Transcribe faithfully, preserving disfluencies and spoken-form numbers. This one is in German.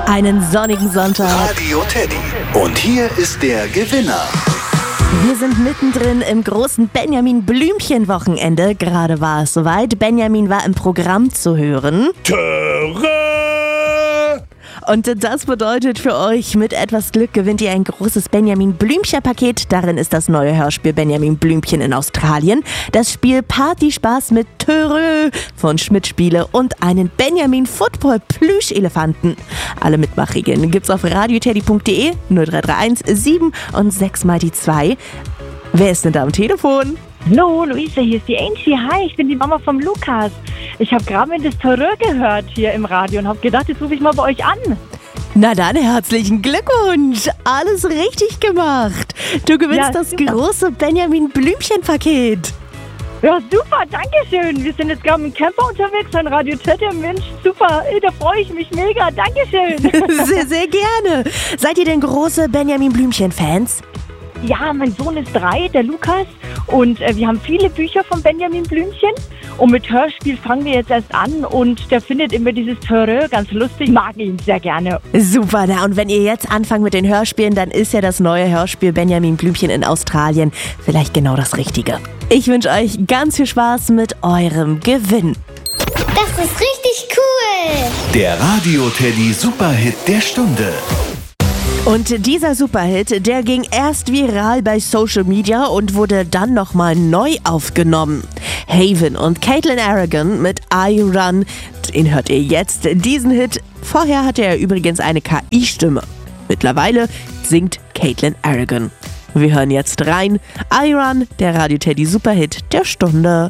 Einen sonnigen Sonntag. Radio Teddy. Und hier ist der Gewinner. Wir sind mittendrin im großen Benjamin-Blümchen-Wochenende. Gerade war es soweit. Benjamin war im Programm zu hören. Töre! Und das bedeutet für euch, mit etwas Glück gewinnt ihr ein großes Benjamin-Blümchen-Paket. Darin ist das neue Hörspiel Benjamin Blümchen in Australien, das Spiel Partyspaß mit Töre von Schmidt Spiele und einen Benjamin-Football-Plüschelefanten. Alle Mitmachregeln gibt's auf radioteddy punkt de, null drei drei eins sieben und sechs mal die zwei. Wer ist denn da am Telefon? Hallo, Luise, hier ist die Angie. Hi, ich bin die Mama vom Lukas. Ich habe gerade mit das Töre gehört hier im Radio und habe gedacht, jetzt rufe ich mal bei euch an. Na dann, herzlichen Glückwunsch. Alles richtig gemacht. Du gewinnst Ja, das super. große Benjamin-Blümchen-Paket. Ja, super, danke schön. Wir sind jetzt gerade mit dem Camper unterwegs von Radio Teddy. Mensch, super, ey, da freue ich mich mega. Dankeschön. Sehr, sehr gerne. Seid ihr denn große Benjamin-Blümchen-Fans? Ja, mein Sohn ist drei, der Lukas. Und äh, wir haben viele Bücher von Benjamin Blümchen. Und mit Hörspiel fangen wir jetzt erst an. Und der findet immer dieses Töre ganz lustig. Mag ihn sehr gerne. Super, na und wenn ihr jetzt anfangt mit den Hörspielen, dann ist ja das neue Hörspiel Benjamin Blümchen in Australien vielleicht genau das Richtige. Ich wünsche euch ganz viel Spaß mit eurem Gewinn. Das ist richtig cool. Der Radio Teddy Superhit der Stunde. Und dieser Superhit, der ging erst viral bei Social Media und wurde dann nochmal neu aufgenommen. Haven und Caitlin Aragon mit I Run, den hört ihr jetzt, diesen Hit. Vorher hatte er übrigens eine K I-Stimme. Mittlerweile singt Caitlin Aragon. Wir hören jetzt rein. I Run, der Radio Teddy Superhit der Stunde.